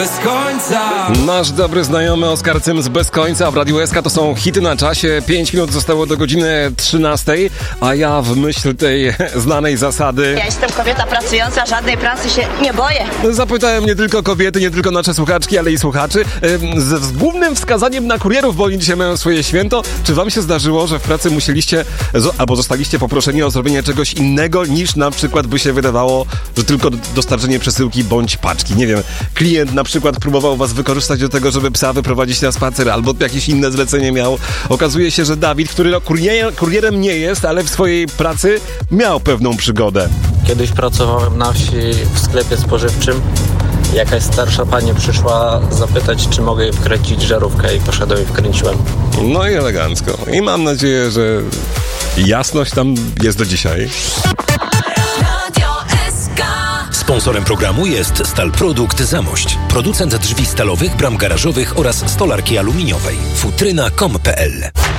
Bez końca. Nasz dobry znajomy Oskar Cym z Bez końca w Radiu SK to są hity na czasie. 5 minut zostało do godziny 13, a ja w myśl tej znanej zasady... Ja jestem kobieta pracująca, żadnej pracy się nie boję. Zapytałem nie tylko kobiety, nie tylko nasze słuchaczki, ale i słuchaczy. Z głównym wskazaniem na kurierów, bo oni dzisiaj mają swoje święto. Czy wam się zdarzyło, że w pracy musieliście albo zostaliście poproszeni o zrobienie czegoś innego niż na przykład by się wydawało, że tylko dostarczenie przesyłki bądź paczki? Nie wiem, klient na przykład próbował was wykorzystać do tego, żeby psa wyprowadzić na spacer, albo jakieś inne zlecenie miał. Okazuje się, że Dawid, który kurierem nie jest, ale w swojej pracy miał pewną przygodę. Kiedyś pracowałem na wsi w sklepie spożywczym. Jakaś starsza pani przyszła zapytać, czy mogę jej wkręcić żarówkę i poszedłem i wkręciłem. No i elegancko. I mam nadzieję, że jasność tam jest do dzisiaj. Sponsorem programu jest Stalprodukt Zamość. Producent drzwi stalowych, bram garażowych oraz stolarki aluminiowej. Futryna.com.pl